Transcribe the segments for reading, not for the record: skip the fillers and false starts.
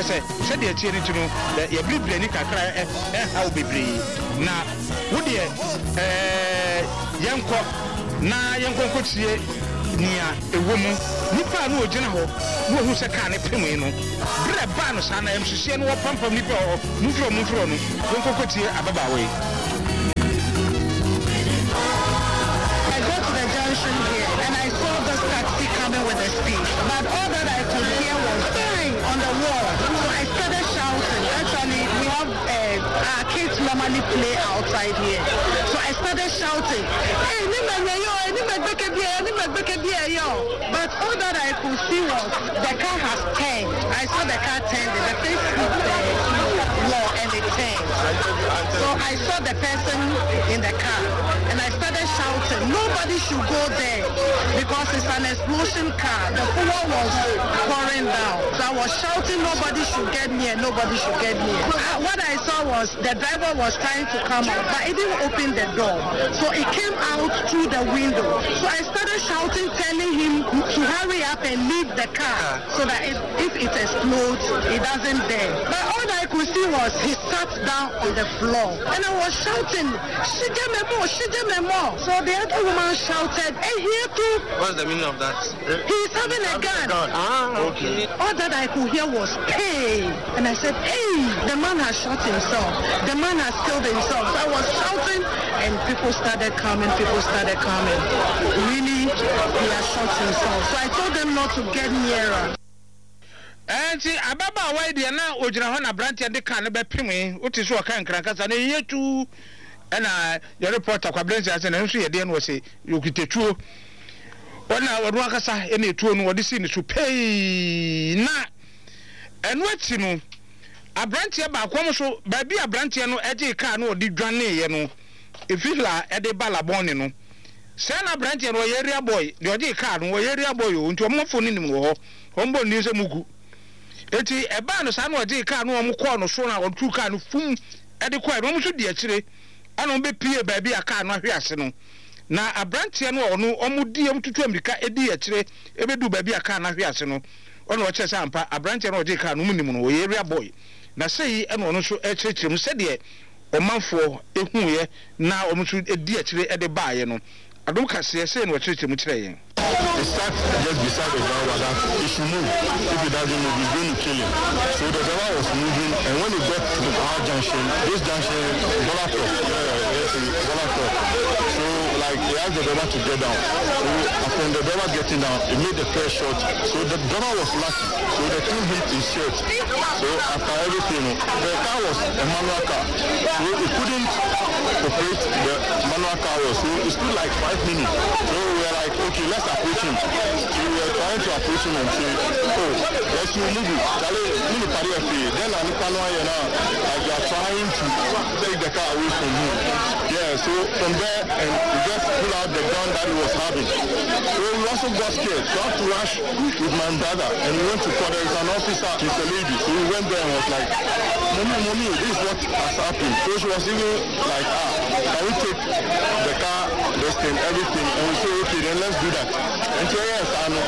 kyese se de tie ni tuno ya bibre ni kakra ha obebre na wo de yenko na yenko kotie nia ewomu nipa no ogina ho no hu se ka ne pemu no bre ba no sa na emhyehyɛ no wɔpampam nipa ho mufro no yenko kotie ababa we. I got to the junction here and I saw this taxi coming with a speed, but all that I could hear was bang on the wall. So I started shouting. Actually, we have our kids normally play outside here. So I started shouting, hey, but all that I could see was the car has turned. I saw the car turn, the face hit the wall and it turned. So I saw the person in the car and I started shouting, nobody should go there because it's an explosion car. The fuel was pouring down. So I was shouting, nobody should get near, nobody should get near. What I saw was the driver was trying to come out, but he didn't open the door. So he came out through the window. So I started shouting, telling him to hurry up and leave the car so that if it explodes, it doesn't dare. But all I could see was he sat down on the floor. And I was shouting, Shijememo, Shijememo. So the other woman shouted, hey, here too. What's the meaning of that? He's having a gun. Okay. All that I could hear was, hey. And I said, hey, the man has shot himself. The man has killed himself. So I was shouting and people started coming. Really, he has shot himself. So I told them not to get nearer. Enti ababa wa de na ogina ho na branch de kan be peme oti so kan krankasa na yetu na your reporter kwa branch ase na nso ye de no se yokitetuo ona wodu akasa ene etuo no wode si ni so pei na eno ati no abranch ba akwom so ba bi abranch no eje car no odi dwane ye no efila ede balabon no se na branch no ye area boy de oje car no ye area boy o nti omofo ni nim wo ho mbo ni se mugu eti eba no sa na oje car no omko no so na otu car no fum ede kwa no so de akire ana be pie ba bi aka no ahwe ase no na abrantie no ono omudi emtutu amerika edi akire ebedu ba bi aka no ahwe ase no ono oche sa ampa abrantie no oje car no munim no ye area boy na sei eno ono so ekirikire mu se de omanfo ehuye na omso edi akire ede baaye no adom kase sei no ekirikire mu kire yen. He sat just beside the driver that he should move. If he doesn't move, he's going to kill him. So the driver was moving, and when he got to our junction, this junction, Bolatop. So like he asked the driver to get down. So upon the driver getting down, he made the first shot. So the driver was lucky. So the thing hit his shirt. So after everything, the car was a manual car. So he couldn't operate the manual car. So it stood like 5 minutes. So we were like, okay, let's approach him. So we were trying to approach him and say, oh, let's move it. Then like you are trying to take the car away from him. Yeah, so from there, and we just pull out the gun that he was having. So we also got scared. So I had to rush with my brother, and we went to court. There is an officer, she's a lady. So we went there and was like, Mommy, this is what has happened. So she was even like, can we take the car, this thing, everything? And we say, okay, then let's do that. And so yes, I know,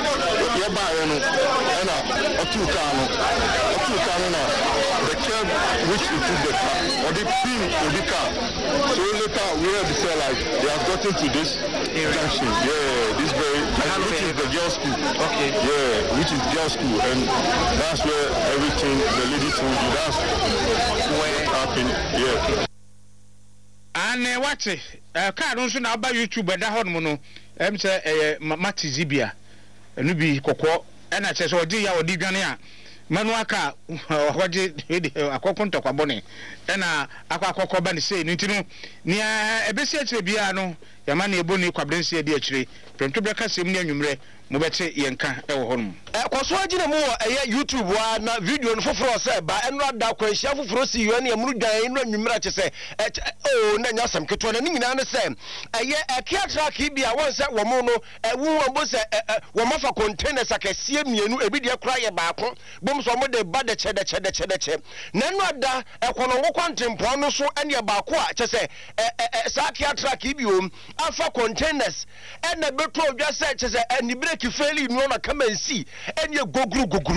the curb which we took the car, or the pin of the car. So later we had to say like, they have gotten to this junction. Yeah, this very, which is the girls' school. Okay. Yeah, which is girls' school. And that's where everything the lady told you, that's where it happened. Yeah. And watch it. Car don't know about YouTube, but that one mono. Say Mati Zibia, and Nubi Coco, and I says, oh, dear, or Digania. Manuaka, what did a coconto cabone, and a aquacobani say, Nitino, near a besiege Biano, Yamani Boni Quabrensia Dietri, Pentubraca Simnia Numre, Mubete Yanka, our home. Kwaswajina mo YouTube wa na video no foforo se ba enra da kwahia foforo si yo na murudan enra nwumra che se na nyasam keto na nyina ne se kia track bia won se wo mo no wu won se wo mafa containers akasie mienu ebi de kura ye baako bom so mo de ba de che na enra da ekono wo kwantempo no so ene baako a che se sa kia track bi o afa containers and the beto just said and the break fairly no na come and see and you go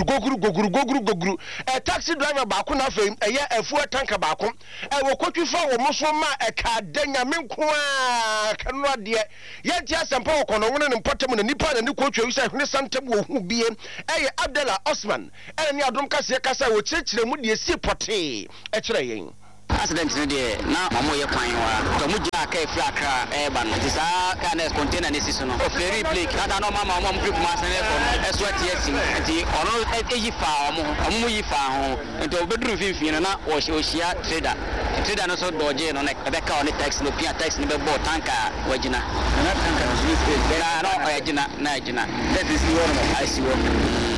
guru a taxi driver back on a fame a year a fuel tanker back on I will quote you for almost one a car denya minkwa cannot dear yet yes and power on one and Potem and Nippon and the coach you said Santa who be a Abdallah Osman and Yadum Casa which the moody sea potty a train. Accident no dey na mamo ye kwan wa to mu gina kai frakra ba no tisa ka na container ne siso no o ferry blake kada no mama mo mpi kuma san e ko e so ati nti ono e fa mo yi fa ho nti obedru finfin na o hia trader no so doje no na be ka on tax no pia tax no be bo tanka wagina na tanka no so no o gina na gina that is normal I see what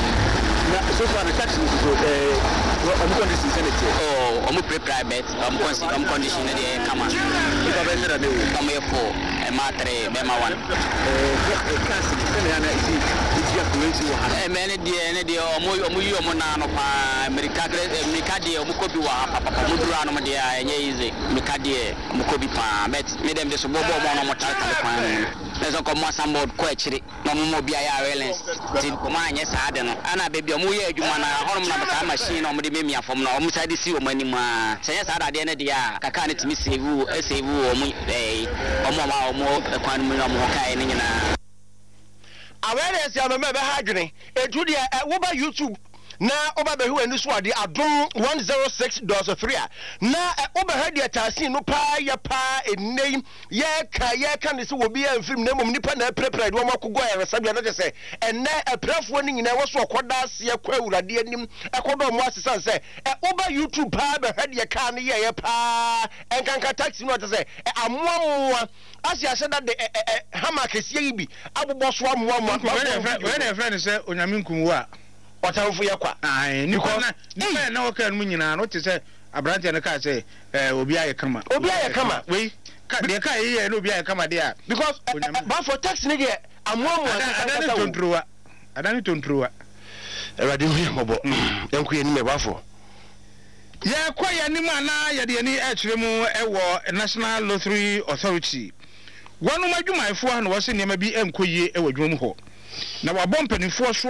so far the tax is I'm condition sanity I'm private I'm condition the kama because better than the kama for a matter be ma one class is you many the omo na no pa America de omo kobi wa papa mo dura no de enye easy America de omo kobi pa bet me dem de so bobo mo no tal kwan leso ko mo sambo ko achiri no mo bia ya relance ti ko ma anye sa de no ana baby omo ye adwuma na honom na baka machine no mo de memia fom na omo side si omo anim a senya sa da de ne de a kaka ne timi save omo omo ma omo kwan mu no mo kai ne nyina awareness ya me be ha dwene etu de wo ba YouTube na oba behu enu so ade adom 106.3 na oba ha de tasin no pa ya pa enei ye ka ne se wo bi amfim na mom nipa na prepare de wo makogo ya resabia na se enne aprafo ni nyina wo so okoda ase kwa awurade anim ekodo mo asesa se oba YouTube pa be ha de ka ne ye pa enkanka taxi no te se amoamoa asi aseda de hama kese yi bi abobo so amoa we na friend se onyame nkumu a otamfo yakwa ni ko na wo kan mu nyina no te se abrante ne ka se obi aye kama we de ka ye no obi aye kama de a because ba for tax ne de amoamoa adani tontruwa erade hu mobo yanku ye ni me ba for ye kwa ya ni ma na ye de ni e kire mu ewo National Lottery Authority wonu madwumaifo ha no wo se niam bi enkoyie ewo dwom ho na wabɔ mpanimfoɔ so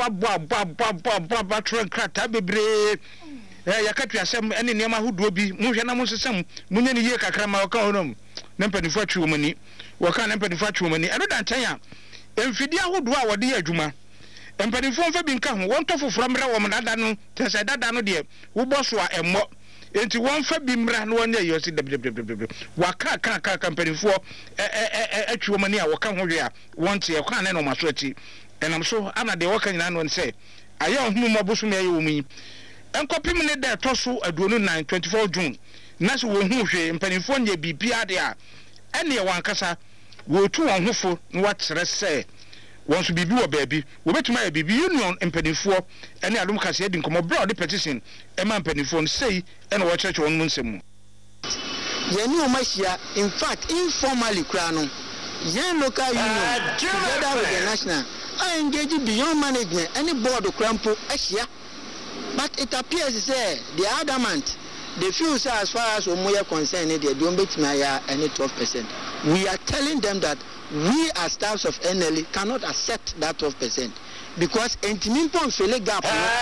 abɔ trend krata bebre yakatu asɛm ɛne nneɛma ahodoɔ bi mohwɛ na monsesɛm munya ne yie kakra ma wɔka honom na mpanimfoɔ atwe wɔ mani wɔka na mpanimfoɔ atwe wɔ mani ɛno da nkyɛn a mfidie ahodoɔ a wɔde yɛ adwuma mpanimfoɔ mfa bi nka ho wɔntɔ foforɔ mmerɛ wɔ dada no tɛ sɛ dada no deɛ wobɔ so a ɛmmɔ enti wɔmfa bi mmra na wɔnyɛ yɛ si dɛbdɛbdɛbdɛbdɛ waka mpanimfoɔ atwe wɔ mani a wɔka ho hwɛ a wɔnte ɛkwan ne no maso akyi enam so ana de waka nyina no nse aye ohunu mabosu me aye wo mu enkopim ne de toso aduonu 9 24 June na so wo hu hwe mpanimfo nya bibia de a ene ye wankasa wo tu won hofo na wakyere se won so bibi wo baabi wo betuma ya bibi union mpanimfo ene adom kase di nkomo broad petition e ma mpanimfo no sei ene wo kyerɛkyerɛ won mu nsɛm yeni o machia in fact informally kra no yen local union together with the national I engage beyond management any board of crampo Asia. But it appears say they are adamant. They feel so as far as we are concerned, they don't bet me any 12%. We are telling them that we as staffs of NLE cannot accept that 12%. Because gap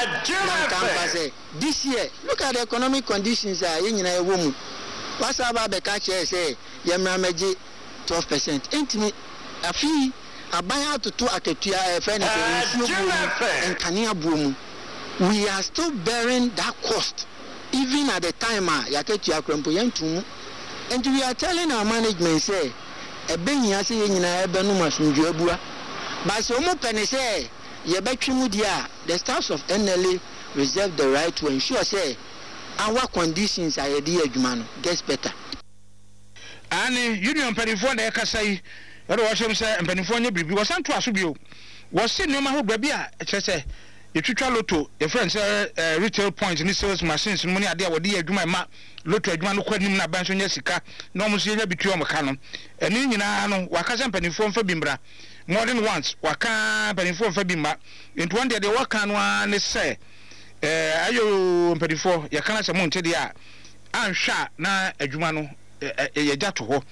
this year, look at the economic conditions in a woman. What's about the catch say Yamameji 12%. A fee abaya to aketua friend and kania boom. We are still bearing that cost even at the time yaketua krempo yantu, and we are telling our management say e benya say nyina ebe no masundua bua but so mo pene say ye betwimu dia the staffs of NLA reserve the right to ensure say our conditions are the adwuma no gets better. Ani union penifo na ekasai ero wasem se mpanifo nya bibi wasanto aso bio wose nneema ho gba bi a kyerese yetwitwa loto e friends retail points ni sales machines mo ni ade a wode yɛ adwuma ma loto adwuma no kwanim na ban so nya sika na omo so nya bitu omo ka no eni nyina no wakasa mpanifo mfa bi mbra more than once waka mpanifo mfa bi ma into one day de waka no ne se ayo mpanifo yakana se mo ntede a anhwa na adwuma no ye gyato ho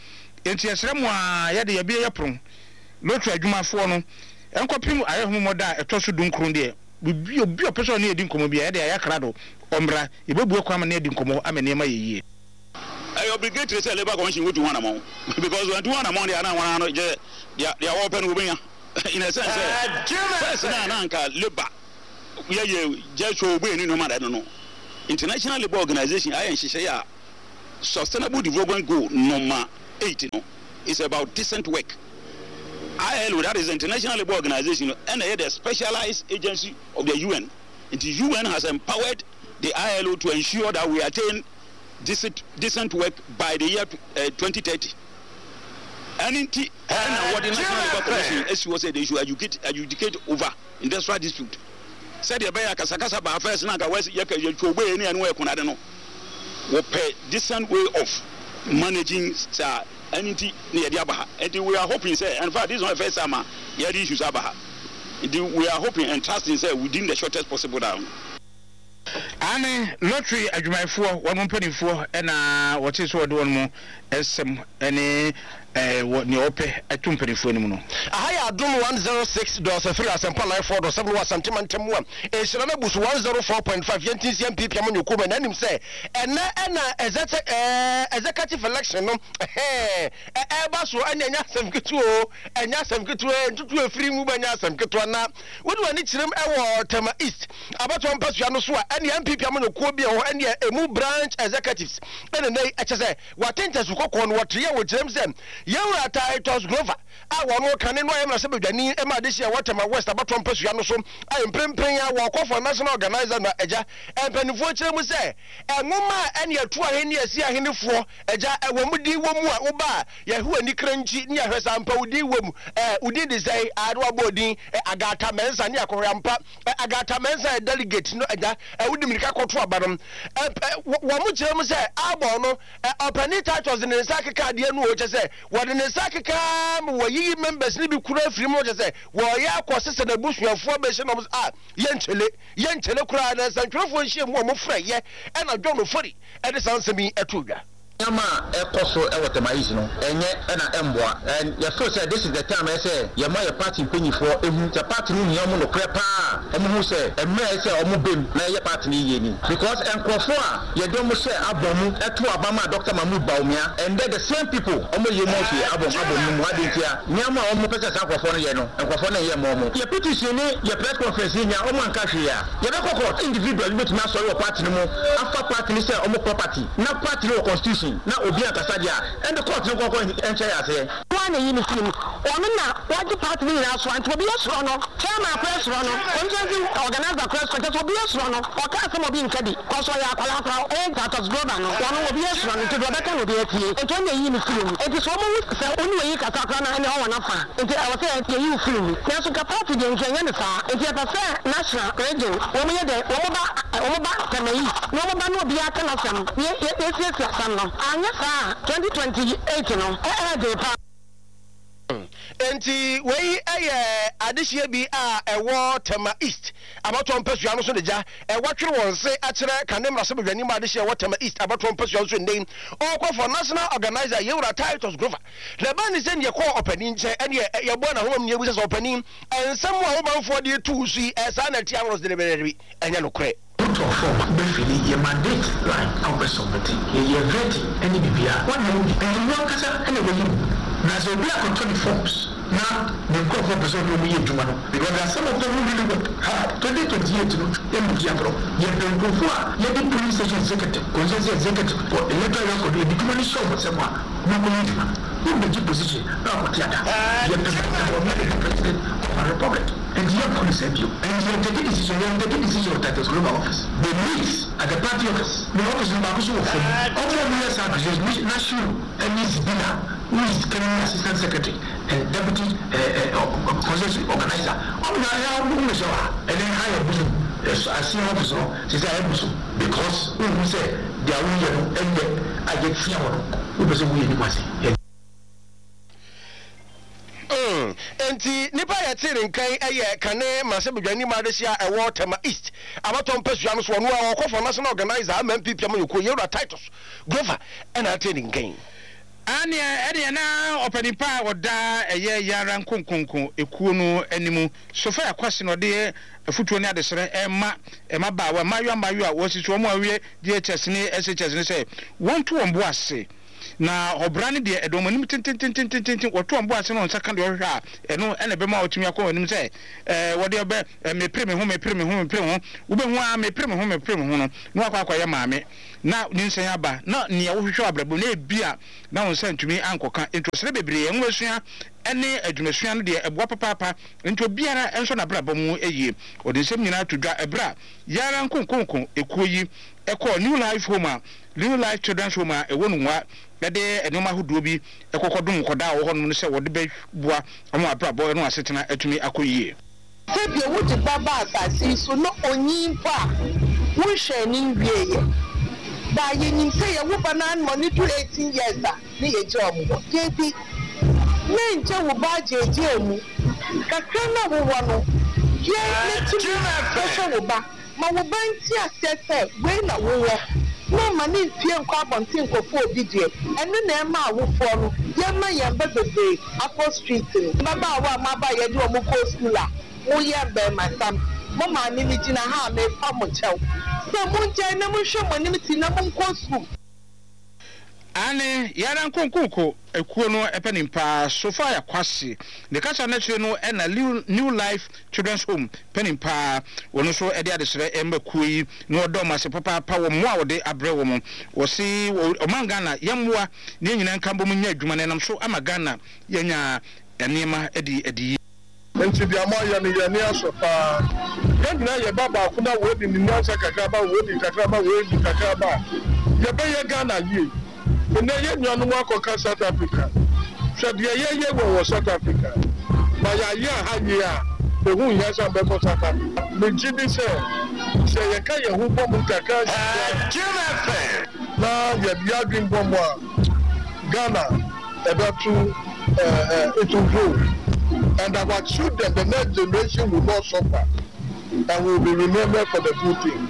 enti yɛsrɛ mu a yɛde yɛbie yɛpron lottery adwumafoɔ no ɛnkɔpem ayɛhomɔda a ɛtɔ so dunkron deɛ obi ɔpɛ sɛ ɔne yɛdi nkɔmmɔ bia yɛde ayɛkra do ɔmmra yɛbɛbue kwan ma ne yɛdi nkɔmmɔ ama nneɛma yɛ yie. Obligatory say Labour Commission go to one amount because when 2 amount they are now one they are open Ubenya in a sense first now Labour just show we no matter I don't know International Labour Organization INCCA Sustainable Development Goal number 8 it's about decent work. ILO, that is the International Labour Organization, and the specialized agency of the UN. And the UN has empowered the ILO to ensure that we attain decent work by the year 2030. And what the National Labour Commission, as you said, they should adjudicate over industrial dispute. Said the Baya Kasakasa by first Naga West Yaka Yobe and work on I don't know. We pay decent way of managing anything near Diabaha. And we are hoping, say, and in fact, this is not the first time we had issues Abaha. We are hoping and trusting, say, within the shortest possible time. Ane lottery adwumayɛfoɔ wɔn mpanimfoɔ ɛna wɔte so wɔde wɔn mo ɛsɛm ɛne ne ɔpɛ ɛto mpanimfoɔ no mu no. Ahaya adum 106.3 asempa 94.7 wa santima ntemu a ehira na busu 104.5 yentinsi MPP amonyo kuma na nim sɛ ɛna executive election no ɛba so anya asɛm ketuo anya asɛm ketuo ntutu efiri mu ba anya asɛm ketuo na wodi wani kyerem ɛwɔ Tema East abato mpasua no so a ɛne MPP amonyo ko bi ɛwɔ ɛne emu branch executives ɛne nei ɛkyɛ sɛ watenta su kokɔ no wɔtreɛ wɔ kyerem sɛ yewura Titus Grover a wɔn kan no ayɛ mrasɛ bedwani ɛma de hyɛ Watema West abato mpasua no so ayɛ mprempren a wɔkɔ for national organizer na ɛgya ɛmpanifoɔ kyerɛ mu sɛ ɛngoma ɛne atu aheni asi ahenifoɔ ɛgya ɛwɔ mu di wɔ mu a woba yɛhu ani kranchi ne yɛhwɛ sampa wodi wɔ mu wodi de sɛ adoa bɔdin Agata Mensa ne akɔhwampa Agata Mensa delegate no ɛgya wodi mirika kɔto abanom wɔn mu kyerɛ mu sɛ abɔ no ɔpani Titus ne nsa keka deɛ no wɔkyɛ sɛ wɔde ne nsa keka mu wɔyi members ne bi kura afiri mu wɔkyɛ sɛ wɔyɛ akɔsesa na busuafoɔ bɛhyɛ no yɛnkyele kura na santwerɛfoɔ nhyia mu ɔmo frɛ yɛ ɛna John Ofori ɛde saa nsɛm yi ɛto dwa. Yama ekoso ewo Tema East no enye na emboa and you feel say this is the time I say your my party mpanyifo ehu the party no nyam no kre pa emu hu say emre say omo bem na ye party ni ye ni because enkofo a ye do mo say abomu eto abama Dr. Mahmoud Baumia and the same people omo ye mo fi abomu mu adentia nyam a omo pese sa enkofo no ye no enkofo na ye mo ye petition ni ye press conference nya omo anka hwe ya ye be kokko individual bit na sorry party no mo after party ni say omo property na party no constitution na obi akasadia and the court no go enche ase one yi ni film ono na wadi party ni na so anti obi yesro no chairman press ro no onjezi organizer press conference obi yesro no o ka se obi nkadi ko so ya akwala Titus Grover no ono obi yesro no to do beka no be atie ento na yi ni film enti so mo se oni we yi kasakra na ne o na fa enti I was say yi film na so ka party de nkenya ne fa enti ata se national radio wo mo ye de wo mo ba Tema East no mo ba no obi aka na sam ye sam no anya saa 2028 no de pa enti wei adehye bi a ɛwɔ Tema East abato mpasua no so de gya ɛwatwere wɔn se akyerɛ kanemra se bedwani ma adehye ɛwɔ Tema East abato mpasua so ndɛn ɔkɔ for national organizer yewura Titus Grover na ba ne sɛ ne kɔ ɔpani nkyɛ ɛne yɛbɔ na homam ne ebusa ɔpani ensɛm a wobanfoɔ de tu su saa na tia wɔn de bɛrɛbi ɛnyɛ no korɛ Befili ye mandate right out of something ye vetting any bibia one no be and you kasa and we na so be a 20 forms na the crop of person no ye juma no because there are some of them who really work hard 2028 no ye mu dia bro ye den go for ye the police station executive conscience executive for electoral record ye become any show for someone no go need man who be position na what yada ye the president of the republic and you have to send you and you take a decision that is global office the needs at the party office the office in Bakusu of all the years are national and is bina who is cabinet assistant secretary and deputy constituency organizer all the and then hire Busu as senior officer she say because who say they are winning and I get fear who person who you enti nipa ya tiri nkan kane masebedwani ma de sia ɛwɔ Tema East abato mpasua no so no a ɔkɔ for national organizer MPP amoyoko yewura Titus Grover ɛna tiri nkan Ani ene na opanipa oda eye yara nkonkonko ekuo no animu sofa yakwase no de afutuo ne adesere ema ba wa mayu a wosiso mo awie DHS ne SHS ne say wonto won bo ase na obrane de edomanim tintintintintin woto won bo ase no nsaka de ohwa eno ene be ma otumi akọ anim say wode obe me preme ho ube ho a me preme ho no no akwa ya maame na ninsen aba na ne wohwehwe abrabo na ebia na won santumi ankoka entosere bebre enwasua ene adwumasua no de eboa papa ento biara enso na brabo mu eye odensem nyina todwa ebra yara nkonkonko ekoyi ekọ New Life Home New Life Children's Home ewonu nwa de enoma hodo bi ekokodum koda wo hono no se wode be bua omo abrabo eno asetena atumi akoyie sebie wuti baba asasi so no onyimpa wo hwe ni wieye ba yenim se ye wo banan money to 18 years a ne ye je omo ye bi ne nche wo ba je mu kakra na wo no ye ne tu na wo ba ma wo ba nti asese we na wo no mani fie nkwa abonti nkofo obi de enu na ema awofo no ye ma ye bebebe Apple Street baba awa maba ye de omo ko school a wo ye be masam mo ma ni mi jina ha me fa mo chew so mo nje na mo hwe mo ni ti na mo ko school ane yara nkonkonko ekuo no epenimpa sofa ya kwase ne kacha na chire no na New Life Children's Home penimpa wono so ede adesere embakuo yi no odoma se papa wo mo a wode abre wo mo wo si omanga na yemwa ne nyina nkambo mu nya adwuma ne nam so amagana yenya enema edi enti bi ama ya ne ya ne asofa yenya ye baba kuna wo di ni nyansa kakaba wo di kakaba wo di kakaba ye be ye Ghana yi ene ye nyanu akoka South Africa hwede ye wo South Africa ma ya ye ha ye a ehun ya sa be South Africa me jidi se ye ka ye hu bom kaka na ye bia dream bom a Ghana ebatu it will grow and our children the next generation will not suffer and will be remembered for the good thing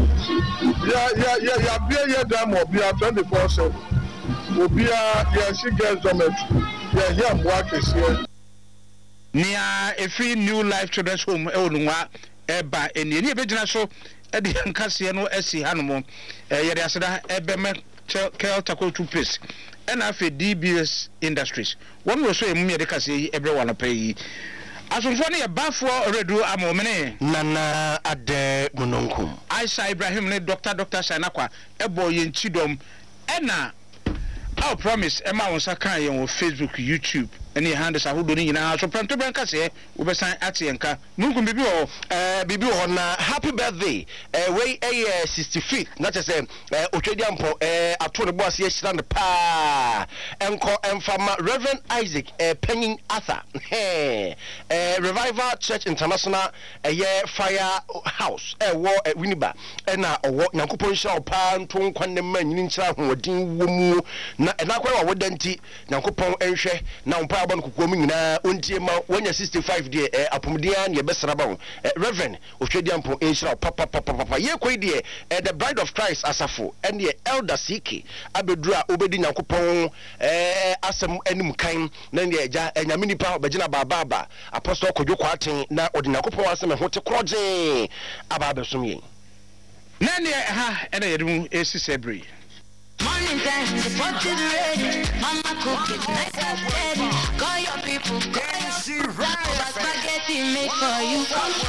ya bia demo bia 24/7 obia ya she girls dormitory ya here mwakese nia efi New Life Children's Home onwa eba eni ebegina so ede nkase no esi hanom yede aseda ebeme Kelta Kotu Place ena afi DBS Industries won wo so emu yede kase yi ebre wala pay asomfo ne yebafo redu amomene nana ade munonkum Aisha Ibrahim ne Dr. Shanakwa ebo yenchidom ena I promise Emma on Sakan on Facebook, YouTube, any handles I would do in our so pronto brancase, Ubesan Atienka, Munkum Bibi on happy birthday, way a 65th, not as a Ochediampo, a tour the boss yes on the pa, and call and from Reverend Isaac, Penning Arthur, Revival Church International, a year firehouse, a war at Winneba, and a walk Nakupon Shaw Pan, Tung Quandaman, Nincha, who didn't woo. Na kwa wodenti Nyankopon enhwe na mpa aba no kokomu nyina ontie ma wanya 65 de apomdia ne besra ba Reverend Ohwediampo enhira papa ye koi de the Bride of Christ asafo and the Elder CK abedura obedi Nyankopon asem anim kan na ne eja nyamini pa obegina baba Apostle Kodwo Kwaten na odi Nyankopon asem hote kroje aba besom yen na ne ha ena yedum esi sebri morning time, the pot is ready. Mama cook it nice and steady. Call your people, spaghetti made for you.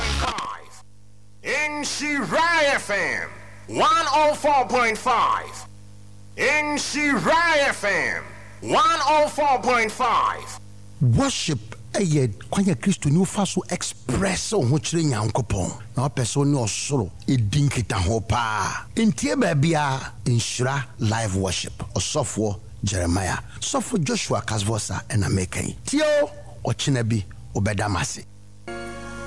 1.5 Nshira FM 104.5 Nshira FM 104.5 Worship eye kwanya Kristo ni ufa so express ho kire Nyankopon na person ni osoro edinkita ho pa entie ba bia Nshira live worship osofo Jeremiah sofo Joshua Kasvosa na mekan tio ochina bi obedamase